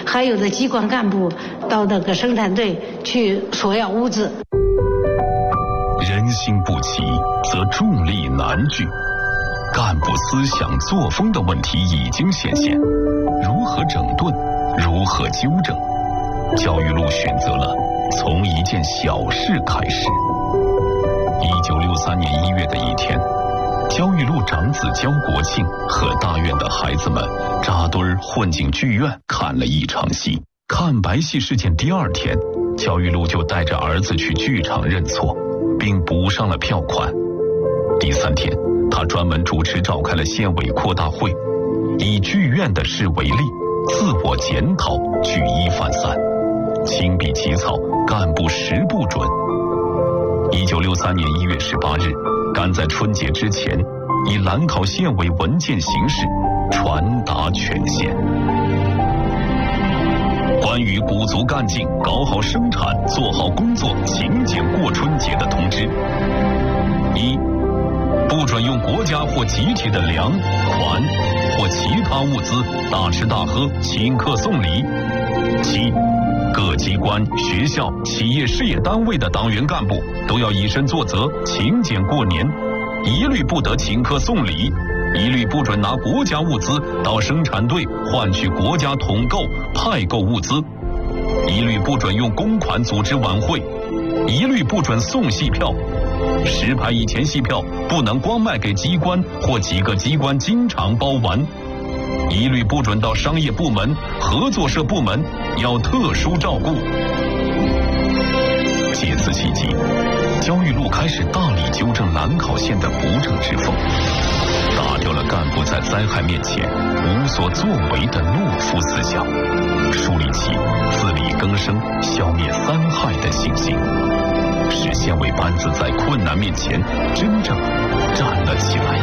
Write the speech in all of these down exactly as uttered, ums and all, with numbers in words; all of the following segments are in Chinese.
还有的机关干部到那个生产队去索要物资。 人心不齐，则众力难聚。干部思想作风的问题已经显现，如何整顿，如何纠正？焦裕禄选择了从一件小事开始。一九六三年一月的一天，焦裕禄长子焦国庆和大院的孩子们扎堆儿混进剧院看了一场戏。看白戏事件第二天，焦裕禄就带着儿子去剧场认错，并补上了票款。第三天，他专门主持召开了县委扩大会，以剧院的事为例，自我检讨，举一反三，亲笔起草干部十不准。一九六三年一月十八日，赶在春节之前，以兰考县委文件形式传达全县。关于鼓足干劲、搞好生产、做好工作、勤俭过春节的通知：一、不准用国家或集体的粮、款或其他物资大吃大喝、请客送礼。七、各机关、学校、企业事业单位的党员干部都要以身作则，勤俭过年，一律不得请客送礼，一律不准拿国家物资到生产队换取国家统购、派购物资，一律不准用公款组织晚会，一律不准送戏票。十排以前戏票不能光卖给机关或几个机关经常包完，一律不准到商业部门、合作社部门，要特殊照顾。借此契机，焦裕禄开始大力纠正兰考县的不正之风，打掉了干部在灾害面前无所作为的懦夫思想，树立起自力更生、消灭三害的信心，使县委班子在困难面前真正站了起来。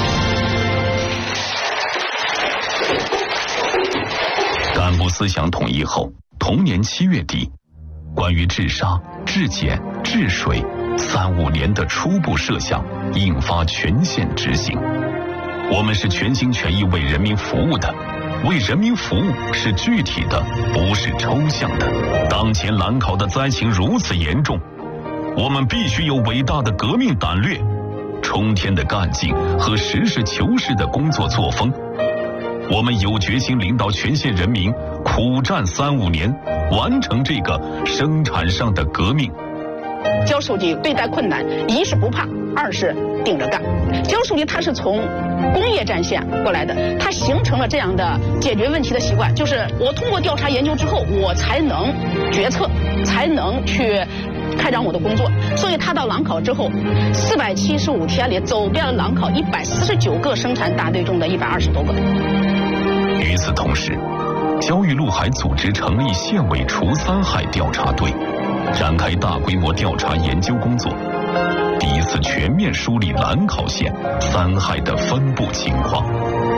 干部思想统一后，同年七月底，关于治沙、治碱、治水三五年的初步设想印发全县执行。我们是全心全意为人民服务的，为人民服务是具体的，不是抽象的。当前兰考的灾情如此严重，我们必须有伟大的革命胆略、冲天的干劲和实事求是的工作作风。我们有决心领导全县人民苦战三五年，完成这个生产上的革命。 焦书记对待困难，一是不怕，二是盯着干。焦书记他是从工业战线过来的，他形成了这样的解决问题的习惯，就是我通过调查研究之后，我才能决策，才能去开展我的工作。所以他到兰考之后，四百七十五天里走遍了兰考一百四十九个生产大队中的一百二十多个。 与此同时，焦裕禄还组织成立县委除三害调查队，展开大规模调查研究工作，第一次全面梳理兰考县三害的分布情况。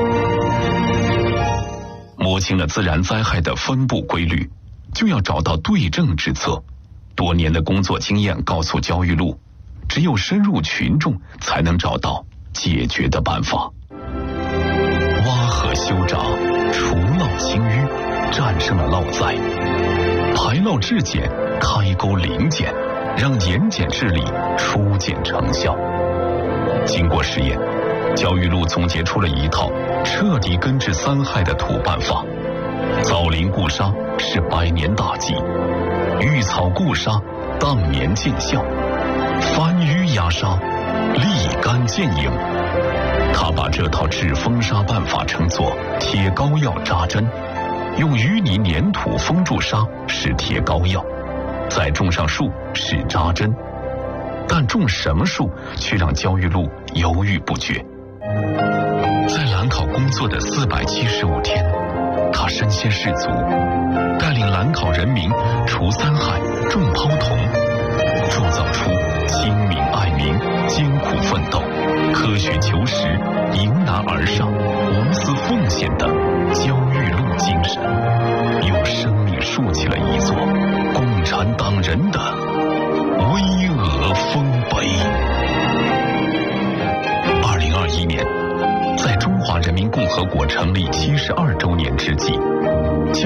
摸清了自然灾害的分布规律，就要找到对症之策。多年的工作经验告诉焦裕禄，只有深入群众，才能找到解决的办法。挖河修闸，除涝清淤，战胜了涝灾；排涝治碱，开沟临检，让盐碱治理初见成效。经过实验，焦裕禄总结出了一套彻底根治三害的土办法：造林固沙是百年大计，育草固沙当年见效，翻淤压沙立竿见影。他把这套治封沙办法称作贴膏药扎针，用淤泥粘土封住沙是贴膏药，再种上树是扎针。但种什么树却让焦裕禄犹豫不决。在兰考工作的四百七十五天，他身先士卒，带领兰考人民除三害、种匏桐，铸造出亲民爱民、艰苦奋斗、科学求实、迎难而上、无私奉献的焦裕禄精神，用生命竖起了一座共产党人的巍峨丰碑。二零二一年，在中华人民共和国成立七十二周年之际，